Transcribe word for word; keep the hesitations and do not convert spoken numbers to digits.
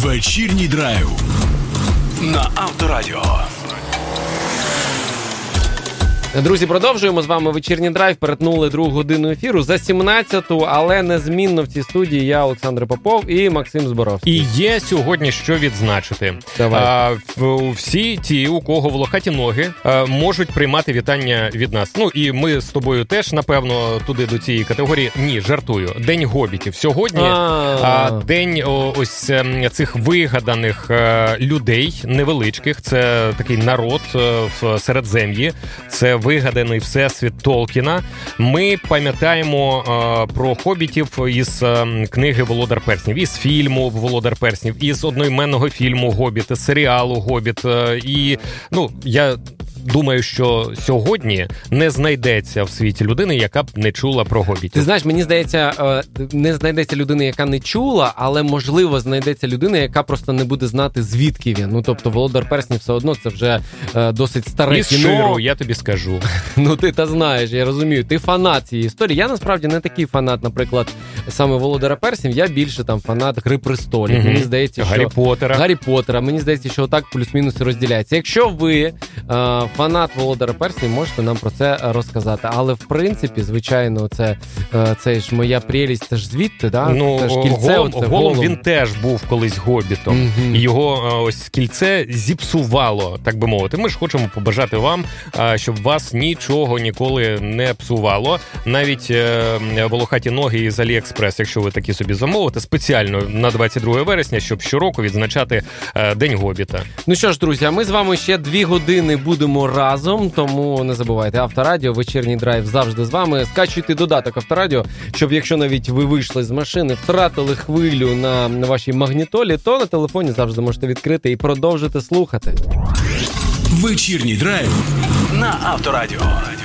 Вечірній драйв на Авторадіо. Друзі, продовжуємо. З вами «Вечірній драйв». Перетнули другу годину ефіру за сімнадцяту, але незмінно в цій студії я, Олександр Попов і Максим Зборовський. І є сьогодні що відзначити. А, всі ті, у кого волохаті ноги, а, можуть приймати вітання від нас. Ну і ми з тобою теж, напевно, туди до цієї категорії. Ні, жартую. День гобітів. Сьогодні а, день о, ось цих вигаданих а, людей невеличких. Це такий народ в Середзем'ї. Це вигаданий всесвіт Толкіна. Ми пам'ятаємо е, про хобітів із е, книги «Володар перснів», із фільму «Володар перснів», із одноіменного фільму «Гобіт», із серіалу «Гобіт». Е, і, ну, я думаю, що сьогодні не знайдеться в світі людини, яка б не чула про гобітів. Ти знаєш, мені здається, не знайдеться людина, яка не чула, але, можливо, знайдеться людина, яка просто не буде знати, звідки він. Ну, тобто, «Володар перснів» все одно це вже е, досить старе Із кіно. Ширу, я тобі скажу. Ну, ти та знаєш, я розумію. Ти фанат цієї історії. Я, насправді, не такий фанат, наприклад, саме «Володара перснів». Я більше там фанат «Гри престолів». Mm-hmm. Мені здається, що... Гаррі Поттера. Гаррі Поттера. Мені здається, що отак плюс-мінус розділяється. Якщо ви е, фанат «Володара перснів», можете нам про це розказати. Але, в принципі, звичайно, це, е, це ж моя прелість, це ж звідти, да? Ну, це ж кільце, Голум, оце, Голум, Голум. він теж був колись гобітом. Mm-hmm. І його ось кільце зіпсувало, так би мовити. Ми ж хочемо побажати вам, щоб вас нічого ніколи не псувало. Навіть е, волохаті ноги із Аліекспрес, якщо ви такі собі замовите, спеціально на двадцять друге вересня, щоб щороку відзначати е, День Гобіта. Ну що ж, друзі, а ми з вами ще дві години будемо разом, тому не забувайте, Авторадіо, вечірній драйв завжди з вами. Скачуйте додаток Авторадіо, щоб якщо навіть ви вийшли з машини, втратили хвилю на, на вашій магнітолі, то на телефоні завжди можете відкрити і продовжити слухати. Вечірній драйв на Авторадіо.